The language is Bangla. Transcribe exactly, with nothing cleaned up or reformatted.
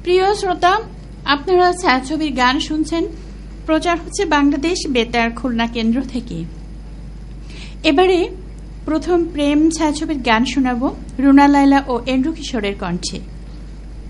প্রিয় শ্রোতা, আপনারা ছায়াছবির গান শুনছেন, প্রচার হচ্ছে বাংলাদেশ বেতার খুলনা কেন্দ্র থেকে। এবারে প্রথম প্রেম ছায়াছবির গান শোনাব রুনা লায়লা ও এন্ড্রু কিশোরের কণ্ঠে।